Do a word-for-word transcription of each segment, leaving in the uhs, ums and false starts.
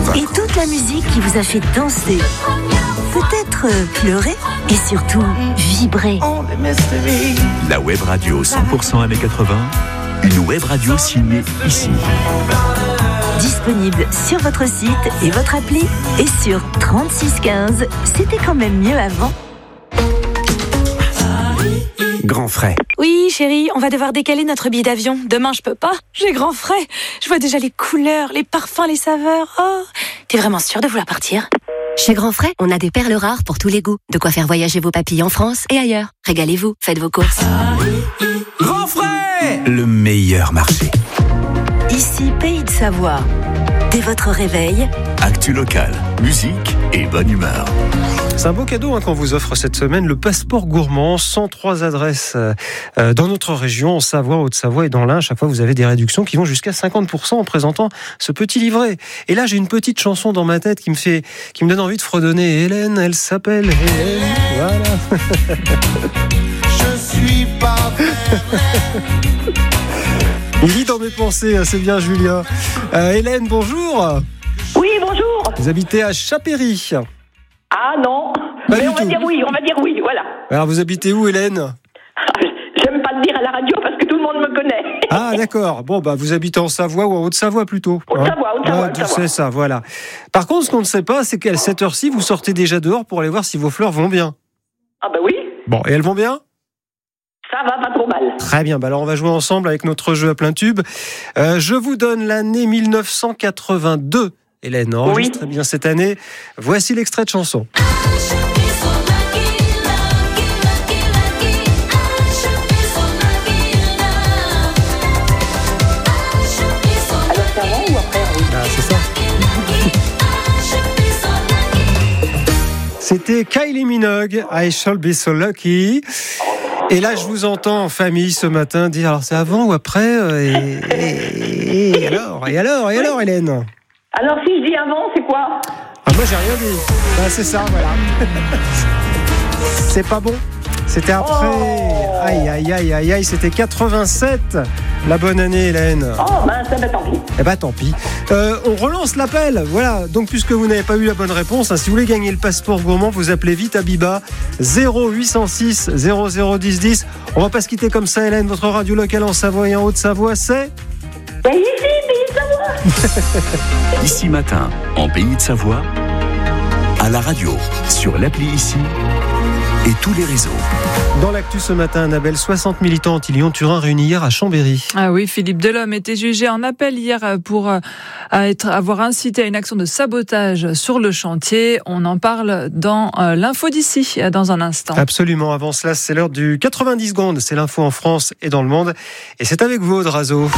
quatre-vingts. Et toute la musique qui vous a fait danser, peut-être pleurer et surtout vibrer. La web radio cent pour cent années quatre-vingts, une web radio signée ici. Disponible sur votre site et votre appli et sur trente-six quinze. C'était quand même mieux avant. Grand frais. Oui, chérie, on va devoir décaler notre billet d'avion. Demain, je peux pas. J'ai grand frais. Je vois déjà les couleurs, les parfums, les saveurs. Oh, t'es vraiment sûre de vouloir partir ? Chez Grand Frais, on a des perles rares pour tous les goûts. De quoi faire voyager vos papilles en France et ailleurs. Régalez-vous, faites vos courses. Grand frais, le meilleur marché. Ici, Pays de Savoie. Dès votre réveil, actu locale, musique et bonne humeur. C'est un beau cadeau hein, qu'on vous offre cette semaine, le passeport gourmand, cent trois adresses euh, dans notre région, en Savoie, Haute-Savoie et dans l'Ain. À chaque fois, vous avez des réductions qui vont jusqu'à cinquante pour cent en présentant ce petit livret. Et là, j'ai une petite chanson dans ma tête qui me fait, qui me donne envie de fredonner. Hélène, elle s'appelle Hélène. Voilà. Je suis pas Il lit dans mes pensées, c'est bien Julien. Euh, Hélène, bonjour. Oui, bonjour. Vous habitez à Chapéry. Ah non, Pas mais du on va tout. dire oui, on va dire oui, voilà. Alors vous habitez où, Hélène ? J'aime pas le dire à la radio parce que tout le monde me connaît. Ah d'accord, bon bah vous habitez en Savoie ou en Haute-Savoie plutôt. Haute-Savoie, Haute-Savoie, Ah, tu Haute-Savoie. sais ça, voilà. Par contre, ce qu'on ne sait pas, c'est qu'à cette heure-ci, vous sortez déjà dehors pour aller voir si vos fleurs vont bien. Ah bah oui, Bon, et elles vont bien ? ça va pas trop mal. Très bien, bah alors on va jouer ensemble avec notre jeu à plein tube. Euh, je vous donne l'année mille neuf cent quatre-vingt-deux. Hélène, enregistrez bien cette année. Voici l'extrait de chanson. Alors c'est avant ou après oui. Ah, c'est ça. C'était Kylie Minogue, I Shall Be So Lucky. Et là, je vous entends en famille ce matin dire, alors c'est avant ou après et, et, et alors, et alors, et alors, Hélène ? Alors si je dis avant, c'est quoi? Ah, moi, j'ai rien dit. Ben, c'est ça, voilà. C'est pas bon. C'était après. Oh. Aïe, aïe, aïe, aïe, aïe. C'était quatre-vingt-sept. La bonne année, Hélène. Oh mince, bah tant pis. Eh ben, tant pis. Euh, on relance l'appel. Voilà. Donc, puisque vous n'avez pas eu la bonne réponse, hein, si vous voulez gagner le passeport gourmand, vous appelez vite Abiba. zéro huit cent six zéro zéro dix dix. On va pas se quitter comme ça, Hélène. Votre radio locale en Savoie et en Haute-Savoie, c'est. Et ici, Pays de Savoie. Ici matin, en Pays de Savoie, à la radio, sur l'appli Ici et tous les réseaux. Dans l'actu ce matin, Annabelle, soixante militants anti-Lyon-Turin réunis hier à Chambéry. Ah oui, Philippe Delhomme était jugé en appel hier pour euh, être, avoir incité à une action de sabotage sur le chantier. On en parle dans euh, l'info d'ici, dans un instant. Absolument. Avant cela, c'est l'heure du quatre-vingt-dix secondes. C'est l'info en France et dans le monde. Et c'est avec vous, Audrazo.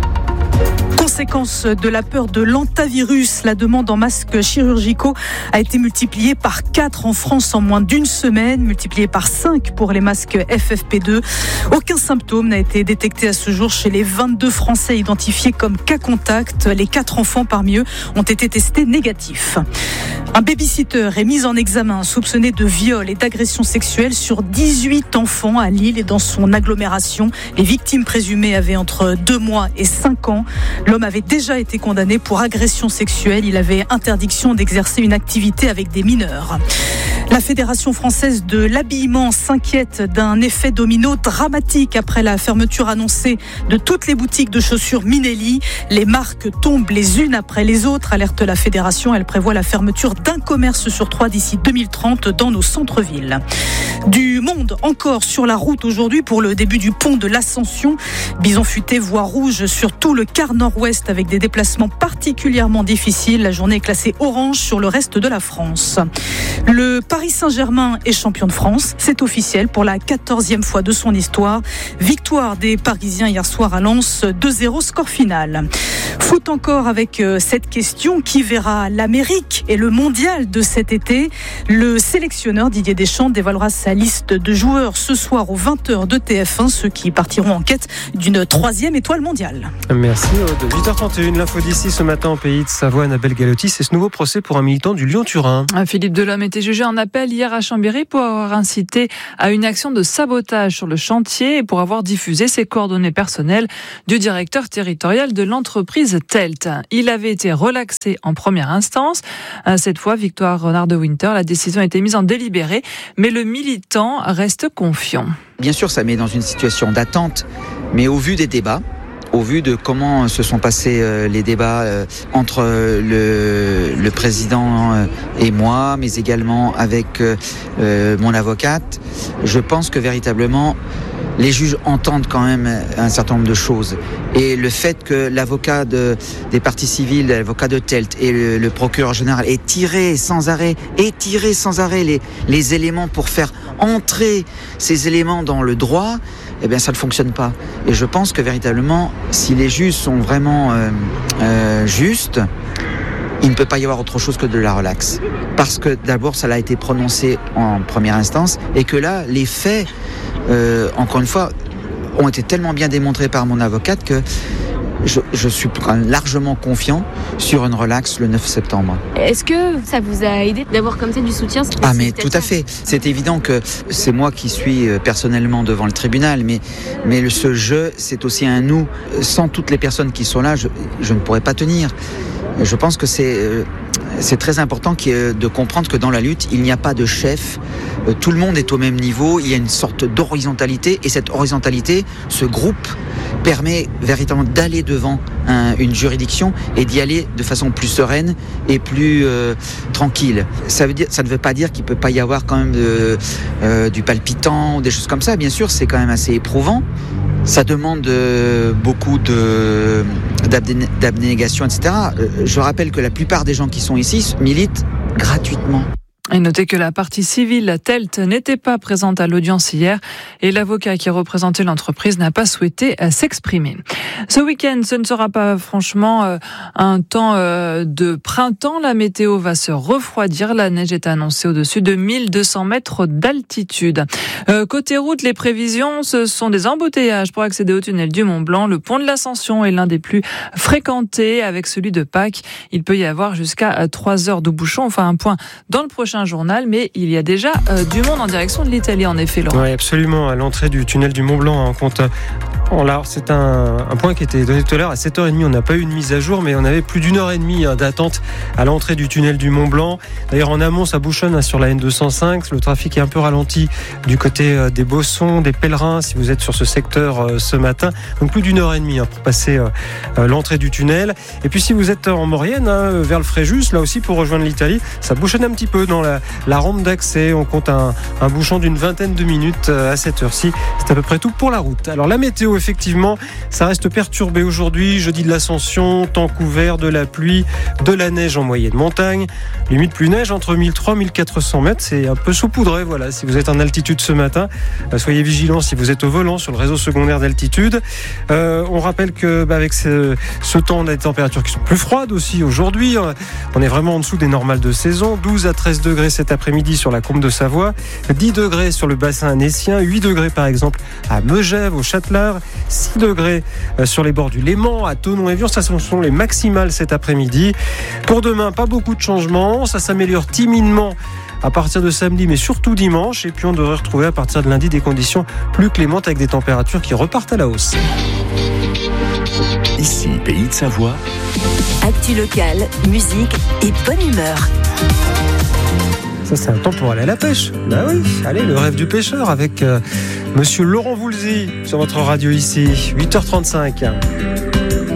Conséquence de la peur de l'antavirus, la demande en masques chirurgicaux a été multipliée par quatre en France en moins d'une semaine, multipliée par cinq pour les masques F F P deux. Aucun symptôme n'a été détecté à ce jour chez les vingt-deux Français identifiés comme cas contact. Les quatre enfants parmi eux ont été testés négatifs. Un babysitter est mis en examen soupçonné de viol et d'agression sexuelle sur dix-huit enfants à Lille et dans son agglomération. Les victimes présumées avaient entre deux mois et cinq ans. L'homme avait déjà été condamné pour agression sexuelle. Il avait interdiction d'exercer une activité avec des mineurs. La Fédération française de l'habillement s'inquiète d'un effet domino dramatique après la fermeture annoncée de toutes les boutiques de chaussures Minelli. Les marques tombent les unes après les autres, alerte la Fédération. Elle prévoit la fermeture d'un commerce sur trois d'ici deux mille trente dans nos centres-villes. Du monde encore sur la route aujourd'hui pour le début du pont de l'Ascension. Bison futé, voie rouge sur tout le quart nord-ouest avec des déplacements particulièrement difficiles. La journée est classée orange sur le reste de la France. Le Paris Saint-Germain est champion de France. C'est officiel pour la quatorzième fois de son histoire. Victoire des Parisiens hier soir à Lens, deux zéro score final. Foot encore avec cette question, qui verra l'Amérique et le mondial de cet été? Le sélectionneur Didier Deschamps dévoilera sa liste de joueurs ce soir aux vingt heures de T F un, ceux qui partiront en quête d'une troisième étoile mondiale. Merci Aude. huit heures trente et une, l'info d'ici ce matin en Pays de Savoie. Annabelle Galotti, c'est ce nouveau procès pour un militant du Lyon-Turin. Philippe Delhomme était jugé en appel appel hier à Chambéry pour avoir incité à une action de sabotage sur le chantier et pour avoir diffusé ses coordonnées personnelles du directeur territorial de l'entreprise Telt. Il avait été relaxé en première instance. Cette fois, victoire Renard de Winter, la décision a été mise en délibéré, mais le militant reste confiant. Bien sûr, ça met dans une situation d'attente, mais au vu des débats, au vu de comment se sont passés euh, les débats euh, entre le, le président euh, et moi, mais également avec euh, mon avocate, je pense que véritablement les juges entendent quand même un certain nombre de choses. Et le fait que l'avocat de, des parties civiles, l'avocat de Telt et le, le procureur général aient tiré sans arrêt, aient tiré sans arrêt les, les éléments pour faire entrer ces éléments dans le droit, eh bien ça ne fonctionne pas. Et je pense que véritablement, si les juges sont vraiment euh, euh, justes, il ne peut pas y avoir autre chose que de la relaxe. Parce que d'abord, ça a été prononcé en première instance, et que là, les faits, euh, encore une fois, ont été tellement bien démontrés par mon avocate que Je, je suis quand même largement confiant sur une relaxe le neuf septembre. Est-ce que ça vous a aidé d'avoir comme ça du soutien ? Ah mais tout à fait. C'est évident que c'est moi qui suis personnellement devant le tribunal, mais, mais ce jeu, c'est aussi un nous. Sans toutes les personnes qui sont là, je, je ne pourrais pas tenir. Je pense que c'est, c'est très important de comprendre que dans la lutte, il n'y a pas de chef. Tout le monde est au même niveau. Il y a une sorte d'horizontalité, et cette horizontalité, ce groupe, permet véritablement d'aller devant un, une juridiction et d'y aller de façon plus sereine et plus euh, tranquille. Ça veut dire, ça ne veut pas dire qu'il peut pas y avoir quand même de, euh, du palpitant ou des choses comme ça. Bien sûr, c'est quand même assez éprouvant. Ça demande euh, beaucoup de, d'abné, d'abnégation, et cetera. Euh, je rappelle que la plupart des gens qui sont ici militent gratuitement. Et notez que la partie civile Telt n'était pas présente à l'audience hier et l'avocat qui représentait l'entreprise n'a pas souhaité s'exprimer. Ce week-end, ce ne sera pas franchement un temps de printemps. La météo va se refroidir. La neige est annoncée au-dessus de mille deux cents mètres d'altitude. Côté route, les prévisions, ce sont des embouteillages pour accéder au tunnel du Mont-Blanc. Le pont de l'Ascension est l'un des plus fréquentés avec celui de Pâques. Il peut y avoir jusqu'à trois heures de bouchon. Enfin, un point dans le prochain journal, mais il y a déjà euh, du monde en direction de l'Italie, en effet, Laurent. Oui, absolument. À l'entrée du tunnel du Mont-Blanc, on compte. Alors, c'est un, un point qui était donné tout à l'heure à sept heures trente. On n'a pas eu une mise à jour, mais on avait plus d'une heure et demie d'attente à l'entrée du tunnel du Mont-Blanc. D'ailleurs, en amont, ça bouchonne sur la N deux cent cinq. Le trafic est un peu ralenti du côté des Bossons, des Pèlerins, si vous êtes sur ce secteur ce matin. Donc, plus d'une heure et demie pour passer l'entrée du tunnel. Et puis, si vous êtes en Maurienne, hein, vers le Fréjus, là aussi, pour rejoindre l'Italie, ça bouchonne un petit peu dans la, la rampe d'accès. On compte un, un bouchon d'une vingtaine de minutes à cette heure-ci. C'est à peu près tout pour la route. Alors, la météo, effectivement, ça reste perturbé aujourd'hui. Jeudi de l'Ascension, temps couvert, de la pluie, de la neige en moyenne montagne. Limite plus neige entre mille trois cents et mille quatre cents mètres. C'est un peu saupoudré, voilà, si vous êtes en altitude ce matin. Soyez vigilants si vous êtes au volant sur le réseau secondaire d'altitude. Euh, on rappelle que bah, avec ce, ce temps, on a des températures qui sont plus froides aussi aujourd'hui. On est vraiment en dessous des normales de saison. douze à treize degrés cet après-midi sur la Combe de Savoie. dix degrés sur le bassin annécien. huit degrés par exemple à Megève, au Châtelard. six degrés sur les bords du Léman, à Thonon-et-Vion. Ça, ce sont les maximales cet après-midi. Pour demain, pas beaucoup de changements. Ça s'améliore timidement à partir de samedi, mais surtout dimanche. Et puis on devrait retrouver à partir de lundi des conditions plus clémentes avec des températures qui repartent à la hausse. Ici, Pays de Savoie. Actu locale, musique et bonne humeur. Ça, c'est un temps pour aller à la pêche. Bah oui, allez, le rêve du pêcheur avec euh, Monsieur Laurent Voulzy sur votre radio ici, huit heures trente-cinq.